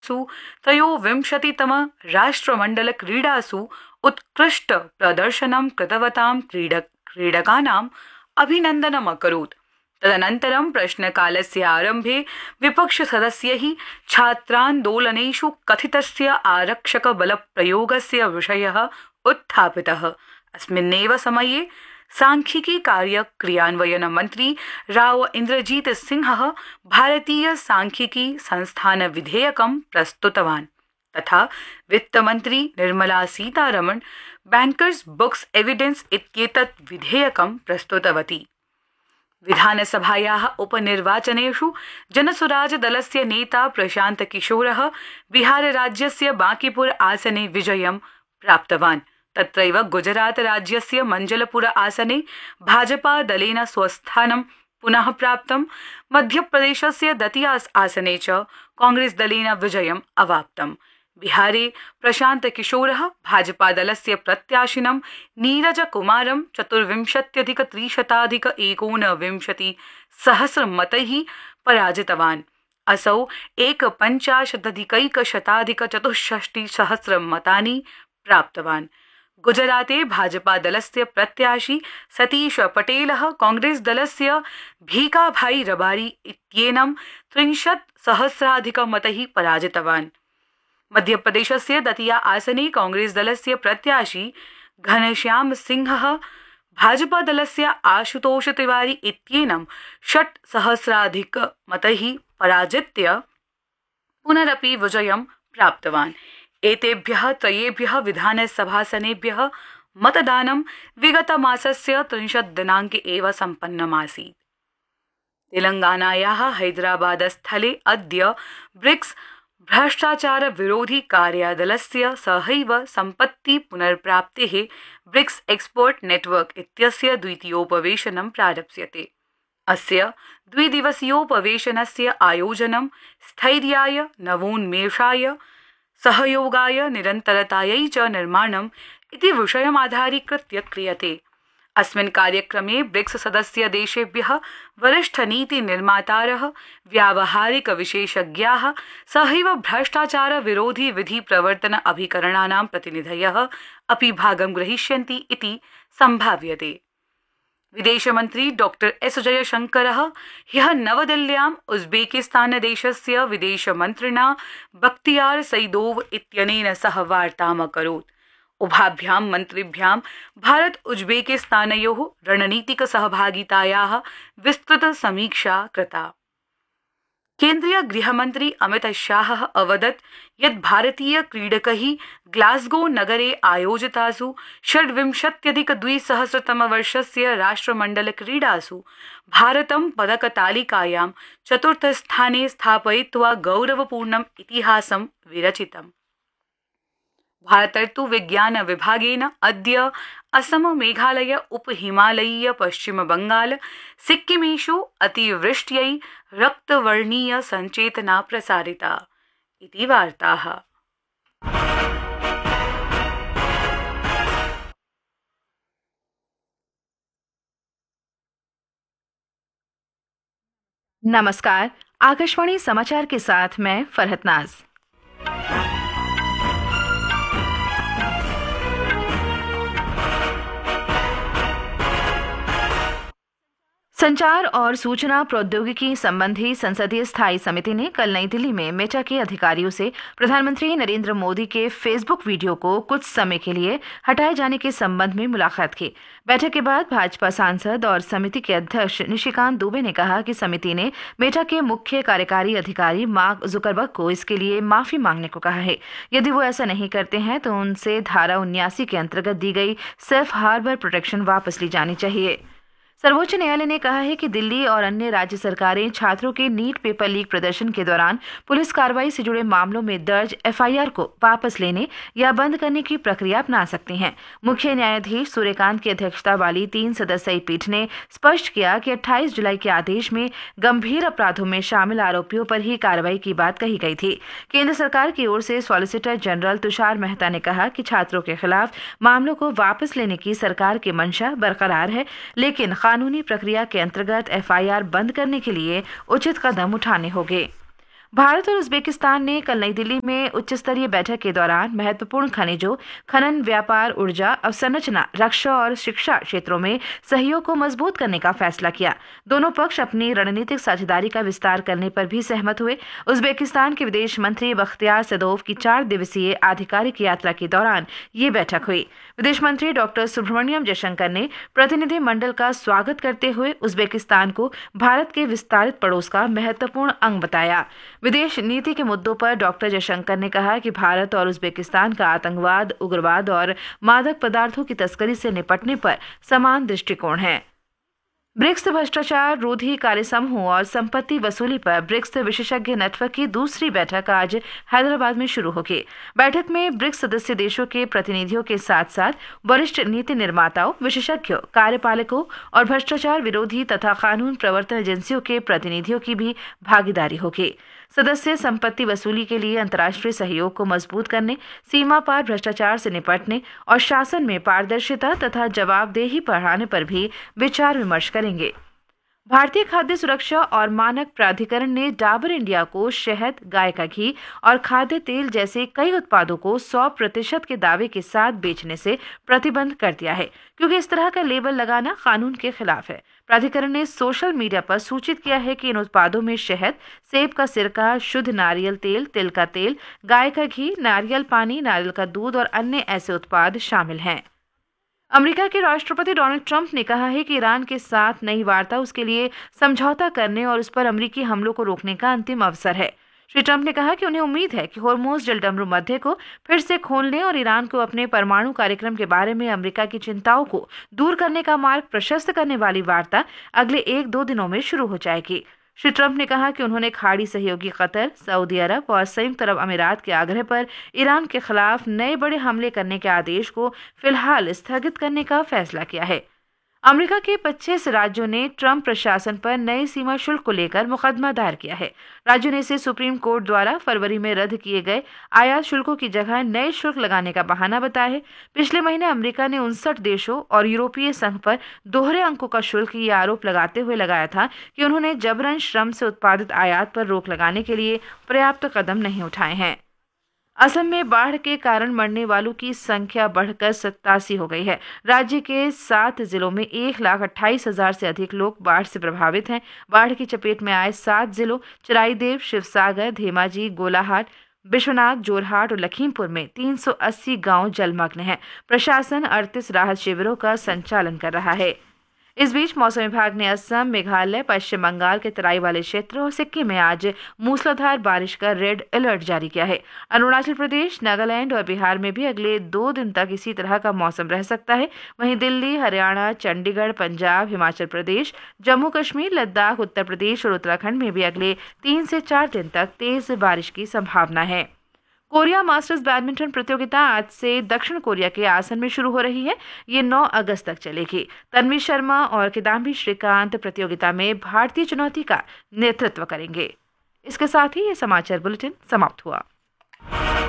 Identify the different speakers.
Speaker 1: त्रयोविंशतितम राष्ट्रमण्डल क्रीडासु उत्कृष्ट प्रदर्शनं कृतवतां क्रीडकानाम् अभिनन्दनम् अकरोत्। तदनन्तरं प्रश्नकालस्य आरम्भे विपक्षसदस्यैः छात्रान्दोलनेषु कथितस्य आरक्षकबलप्रयोगस्य विषयः उत्थापितः। अस्मिन्नेव समये सांख्यिकी कार्य क्रियान्वयन मन्त्री राव इन्द्रजीत सिंहः भारतीय सांख्यिकी संस्थान विधेयकं प्रस्तुतवान् तथा वित्तमन्त्री Nirmala Sitharaman bankers books evidence इत्येतत् विधेयकं प्रस्तुतवती। विधानसभायाः उपनिर्वाचनेषु जनसुराज दलस्य नेता प्रशांत किशोरः बिहारराज्यस्य बांकीपुर आसने विजयं प्राप्तवान्। तत्रैव गुजरात राज्यस्य मंजलपुर आसने भाजपा दलेन स्वस्थानं पुनः प्राप्तं। मध्यप्रदेशस्य दतिया आसने च कांग्रेस दलेन विजयम् अवाप्तम्। बिहारे प्रशांत किशोरः भाजपा दलस्य प्रत्याशिनं नीरज कुमारं 24,319 मतैः पराजितवान्। असौ 51,अधिकैकशताधिक 64 मतानि गुजराते भाजपा दलस्य प्रत्याशी सतीश पटेलः कांग्रेस दलस्य भीकाभाई रबारी इत्येनं 60,000 मतैः पराजितवान्। मध्यप्रदेशस्य दतिया आसने कांग्रेस दलस्य प्रत्याशी घनश्याम सिंहः भाजपा दलस्य आशुतोष तिवारी इत्येनं 6,000 मतैः पराजित्य पुनरपि विजयं प्राप्तवान्। एतेभ्यः त्रयेभ्यः विधानसभासनेभ्यः मतदानं विगतमासस्य 30 दिनाङ्के एव सम्पन्नमासीत्। तेलंगानायाः हैदराबादस्थले अद्य ब्रिक्स भ्रष्टाचार विरोधी कार्यादलस्य सहैव सम्पत्ति पुनर्प्राप्तेः ब्रिक्स एक्सपर्ट नेटवर्क इत्यस्य द्वितीयोपवेशनं प्रारप्स्यते। अस्य द्विदिवसीयोपवेशनस्य आयोजनं स्थैर्याय, नवोन्मेषाय, सहयोगाय, निरन्तरतायै च निर्माणम् इति विषयमाधारीकृत्य क्रियते। अस्मिन् कार्यक्रमे ब्रिक्स सदस्य देशेभ्यः वरिष्ठ नीति निर्मातारः, व्यावहारिक विशेषज्ञाः सहैव भ्रष्टाचार विरोधी विधि प्रवर्तन अभिकरणानां प्रतिनिधयः अपि भागं ग्रहीष्यन्ति इति सम्भाव्यते। विदेशमन्त्री डॉक्टर एस जयशंकरः ह्यः नवदिल्ल्याम् उज्बेकिस्तान देशस्य विदेशमन्त्रिणा बख्तियार सईदोव इत्यनेन सह वार्ताम् अकरोत्। उभाभ्यां मन्त्रिभ्यां भारत उज्बेकिस्तानयोः रणनीतिक सहभागितायाः विस्तृत समीक्षा कृता। केन्द्रीय गृहमन्त्री अमित शाहः अवदत् यत् भारतीय क्रीडकैः ग्लास्गो नगरे आयोजितासु 26,200 राष्ट्रमण्डल क्रीडासु भारतं पदकतालिकायां 4th स्थाने स्थापयित्वा गौरवपूर्णम् इतिहासं विरचितम्। भारतर्तु विज्ञान विभागेन अद्य असम, मेघालय, उपहिमालयीय, पश्चिम बंगाल, सिक्किमेषु अतिवृष्ट्यै रक्तवर्णीय संचेतना प्रसारिता इति वार्ताः।
Speaker 2: नमस्कार, आकाशवाणी समाचार के साथ मैं फरहत नाज। संचार और सूचना प्रौद्योगिकी संबंधी संसदीय स्थायी समिति ने कल नई दिल्ली में मेटा के अधिकारियों से प्रधानमंत्री नरेंद्र मोदी के फेसबुक वीडियो को कुछ समय के लिए हटाए जाने के संबंध में मुलाकात की। बैठक के बाद भाजपा सांसद और समिति के अध्यक्ष निशिकांत दुबे ने कहा कि समिति ने मेटा के मुख्य कार्यकारी अधिकारी मार्क जुकरबर्ग को इसके लिए माफी मांगने को कहा है। यदि वो ऐसा नहीं करते हैं तो उनसे धारा 79 के अंतर्गत दी गई सेफ हार्बर प्रोटेक्शन वापस ली जानी चाहिए। सर्वोच्च न्यायालय ने कहा है कि दिल्ली और अन्य राज्य सरकारें छात्रों के नीट पेपर लीक प्रदर्शन के दौरान पुलिस कार्रवाई से जुड़े मामलों में दर्ज एफआईआर को वापस लेने या बंद करने की प्रक्रिया अपना सकती हैं। मुख्य न्यायाधीश सूर्यकांत की अध्यक्षता वाली 3 सदस्यीय पीठ ने स्पष्ट किया कि 28 जुलाई के आदेश में गंभीर अपराधों में शामिल आरोपियों पर ही कार्रवाई की बात कही गई थी। केंद्र सरकार की ओर से सॉलिसिटर जनरल तुषार मेहता ने कहा कि छात्रों के खिलाफ मामलों को वापस लेने की सरकार की मंशा बरकरार है, लेकिन कानूनी प्रक्रिया के अंतर्गत एफआईआर बंद करने के लिए उचित कदम उठाने होंगे। भारत और उज्बेकिस्तान ने कल नई दिल्ली में उच्च स्तरीय बैठक के दौरान महत्वपूर्ण खनिजों, खनन, व्यापार, ऊर्जा, अवसंरचना, रक्षा और शिक्षा क्षेत्रों में सहयोग को मजबूत करने का फैसला किया। दोनों पक्ष अपनी रणनीतिक साझेदारी का विस्तार करने पर भी सहमत हुए। उज्बेकिस्तान के विदेश मंत्री बख्तियार सदोव की 4 दिवसीय आधिकारिक यात्रा के दौरान ये बैठक हुई। विदेश मंत्री डॉक्टर सुब्रमण्यम जयशंकर ने प्रतिनिधि मंडल का स्वागत करते हुए उज्बेकिस्तान को भारत के विस्तारित पड़ोस का महत्वपूर्ण अंग बताया। विदेश नीति के मुद्दों पर डॉक्टर जयशंकर ने कहा कि भारत और उज्बेकिस्तान का आतंकवाद, उग्रवाद और मादक पदार्थों की तस्करी से निपटने पर समान दृष्टिकोण है। ब्रिक्स भ्रष्टाचार रोधी कार्य समूह और संपत्ति वसूली पर ब्रिक्स विशेषज्ञ नेटवर्क की दूसरी बैठक आज हैदराबाद में शुरू होगी। बैठक में ब्रिक्स सदस्य देशों के प्रतिनिधियों के साथ साथ वरिष्ठ नीति निर्माताओं, विशेषज्ञों, कार्यपालकों और भ्रष्टाचार विरोधी तथा कानून प्रवर्तन एजेंसियों के प्रतिनिधियों की भी भागीदारी होगी। सदस्य संपत्ति वसूली के लिए अंतर्राष्ट्रीय सहयोग को मजबूत करने, सीमा पार भ्रष्टाचार से निपटने और शासन में पारदर्शिता तथा जवाबदेही बढ़ाने पर भी विचार विमर्श करेंगे। भारतीय खाद्य सुरक्षा और मानक प्राधिकरण ने डाबर इंडिया को शहद, गाय का घी और खाद्य तेल जैसे कई उत्पादों को 100% के दावे के साथ बेचने से प्रतिबंध कर दिया है, क्योंकि इस तरह का लेबल लगाना कानून के खिलाफ है। प्राधिकरण ने सोशल मीडिया पर सूचित किया है कि इन उत्पादों में शहद, सेब का सिरका, शुद्ध नारियल तेल, तिल का तेल, गाय का घी, नारियल पानी, नारियल का दूध और अन्य ऐसे उत्पाद शामिल हैं। अमेरिका के राष्ट्रपति डोनाल्ड ट्रंप ने कहा है कि ईरान के साथ नई वार्ता उसके लिए समझौता करने और उस पर अमेरिकी हमलों को रोकने का अंतिम अवसर है। श्री ट्रंप ने कहा कि उन्हें उम्मीद है कि होर्मुज जलडमरू मध्य को फिर से खोलने और ईरान को अपने परमाणु कार्यक्रम के बारे में अमेरिका की चिंताओं को दूर करने का मार्ग प्रशस्त करने वाली वार्ता अगले 1-2 दिनों में शुरू हो जाएगी। श्री ट्रंप ने कहा कि उन्होंने खाड़ी सहयोगी कतर, सऊदी अरब और संयुक्त अरब अमीरात के आग्रह पर ईरान के खिलाफ नए बड़े हमले करने के आदेश को फिलहाल स्थगित करने का फैसला किया है। अमेरिका के 25 राज्यों ने ट्रंप प्रशासन पर नए सीमा शुल्क को लेकर मुकदमा दायर किया है। राज्यों ने इसे सुप्रीम कोर्ट द्वारा फरवरी में रद्द किए गए आयात शुल्कों की जगह नए शुल्क लगाने का बहाना बताया है। पिछले महीने अमेरिका ने 59 देशों और यूरोपीय संघ पर दोहरे अंकों का शुल्क ये आरोप लगाते हुए लगाया था कि उन्होंने जबरन श्रम से उत्पादित आयात पर रोक लगाने के लिए पर्याप्त कदम नहीं उठाए हैं। असम में बाढ़ के कारण मरने वालों की संख्या बढ़कर 87 हो गई है। राज्य के 7 जिलों में 1,28,000 से अधिक लोग बाढ़ से प्रभावित हैं। बाढ़ की चपेट में आए 7 जिलों चिराईदेव, शिवसागर, धेमाजी, गोलाहाट, बिश्वनाथ, जोरहाट और लखीमपुर में 380 गांव जलमग्न हैं। प्रशासन 38 राहत शिविरों का संचालन कर रहा है। इस बीच मौसम विभाग ने असम, मेघालय, पश्चिम बंगाल के तराई वाले क्षेत्रों और सिक्किम में आज मूसलाधार बारिश का रेड अलर्ट जारी किया है। अरुणाचल प्रदेश, नागालैंड और बिहार में भी अगले 2 दिन तक इसी तरह का मौसम रह सकता है। वहीं दिल्ली, हरियाणा, चंडीगढ़, पंजाब, हिमाचल प्रदेश, जम्मू कश्मीर, लद्दाख, उत्तर प्रदेश और उत्तराखंड में भी अगले 3 से 4 दिन तक तेज बारिश की संभावना है। कोरिया मास्टर्स बैडमिंटन प्रतियोगिता आज से दक्षिण कोरिया के आसन में शुरू हो रही है। ये 9 अगस्त तक चलेगी। तन्वी शर्मा और किदाम्बी श्रीकांत प्रतियोगिता में भारतीय चुनौती का नेतृत्व करेंगे। इसके साथ ही ये समाचार बुलेटिन समाप्त हुआ।